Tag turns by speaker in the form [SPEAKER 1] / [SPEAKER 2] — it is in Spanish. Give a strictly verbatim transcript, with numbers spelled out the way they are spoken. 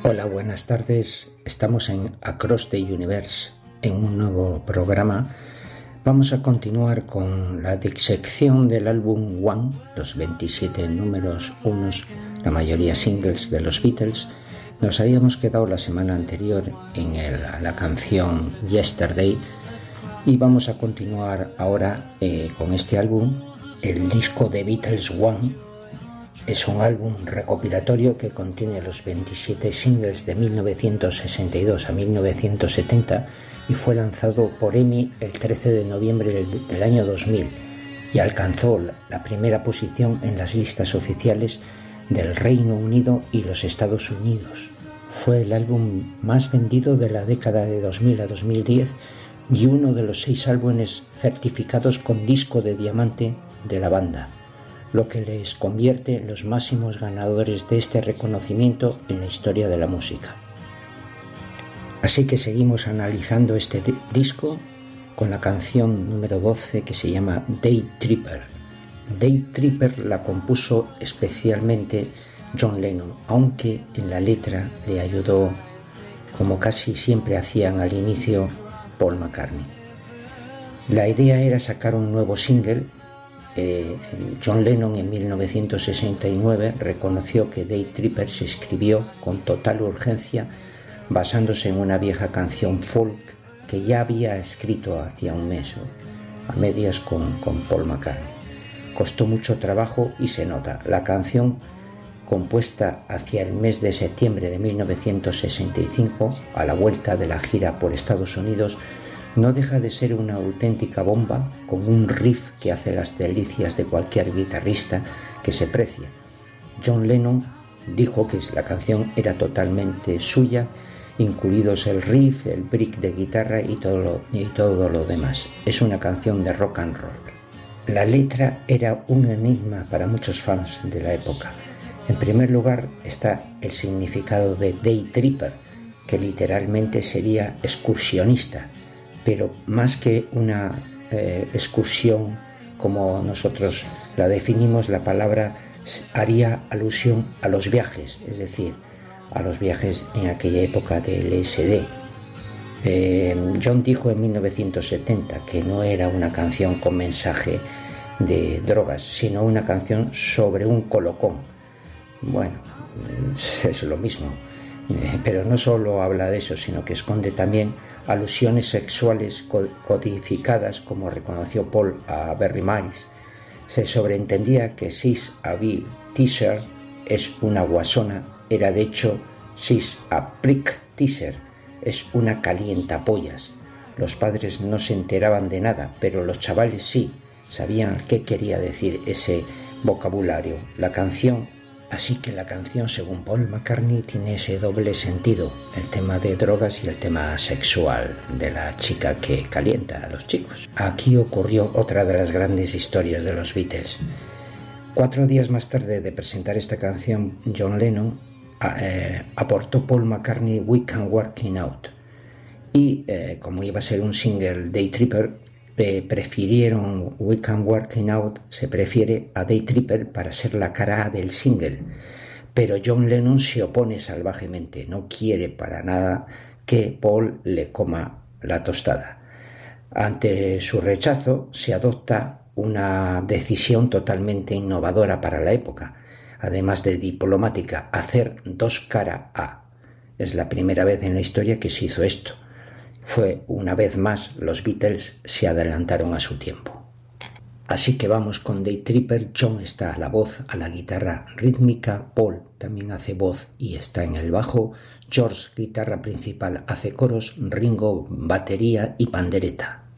[SPEAKER 1] Hola, buenas tardes. Estamos en Across the Universe, en un nuevo programa. Vamos a continuar con la disección del álbum One, los veintisiete números unos, la mayoría singles de los Beatles. Nos habíamos quedado la semana anterior en el, la canción Yesterday y vamos a continuar ahora eh, con este álbum. El disco de Beatles One es un álbum recopilatorio que contiene los veintisiete singles de mil novecientos sesenta y dos a mil novecientos setenta y fue lanzado por E M I el trece de noviembre del, del año dos mil y alcanzó la primera posición en las listas oficiales del Reino Unido y los Estados Unidos. Fue el álbum más vendido de la década de dos mil a dos mil diez y uno de los seis álbumes certificados con disco de diamante de la banda, lo que les convierte en los máximos ganadores de este reconocimiento en la historia de la música. Así que seguimos analizando este di- disco con la canción número doce que se llama Day Tripper. Day Tripper la compuso especialmente John Lennon, aunque en la letra le ayudó, como casi siempre hacían al inicio, Paul McCartney. La idea era sacar un nuevo single. Eh, John Lennon en mil novecientos sesenta y nueve reconoció que Day Tripper se escribió con total urgencia basándose en una vieja canción folk que ya había escrito hacía un mes a medias con, con Paul McCartney. Costó mucho trabajo y se nota. La canción, compuesta hacia el mes de septiembre de mil novecientos sesenta y cinco, a la vuelta de la gira por Estados Unidos, no deja de ser una auténtica bomba con un riff que hace las delicias de cualquier guitarrista que se precie. John Lennon dijo que la canción era totalmente suya, incluidos el riff, el brick de guitarra y todo lo, y todo lo demás. Es una canción de rock and roll. La letra era un enigma para muchos fans de la época. En primer lugar está el significado de Day Tripper, que literalmente sería excursionista, pero más que una eh, excursión como nosotros la definimos, la palabra haría alusión a los viajes, es decir, a los viajes en aquella época de L S D. Eh, John dijo en mil novecientos setenta que no era una canción con mensaje de drogas, sino una canción sobre un colocón. Bueno, es lo mismo, eh, pero no solo habla de eso, sino que esconde también alusiones sexuales codificadas, como reconoció Paul a Berry Miles. Se sobreentendía que Sis a B Teaser es una guasona, era de hecho Sis a Prick Teaser, es una calientapollas. Los padres no se enteraban de nada, pero los chavales sí, sabían qué quería decir ese vocabulario. La canción Así que la canción, según Paul McCartney, tiene ese doble sentido, el tema de drogas y el tema sexual de la chica que calienta a los chicos. Aquí ocurrió otra de las grandes historias de los Beatles. Cuatro días más tarde de presentar esta canción, John Lennon eh, aportó Paul McCartney We Can Working Out. Y eh, como iba a ser un single Day Tripper, Eh, prefirieron We Can Working Out, se prefiere a Day Tripper para ser la cara A del single, pero John Lennon se opone salvajemente, no quiere para nada que Paul le coma la tostada. Ante su rechazo se adopta una decisión totalmente innovadora para la época, además de diplomática, hacer dos cara A. Es la primera vez en la historia que se hizo esto. Fue una vez más los Beatles se adelantaron a su tiempo. Así que vamos con Day Tripper. John está a la voz, a la guitarra rítmica, Paul también hace voz y está en el bajo, George guitarra principal hace coros, Ringo batería y pandereta.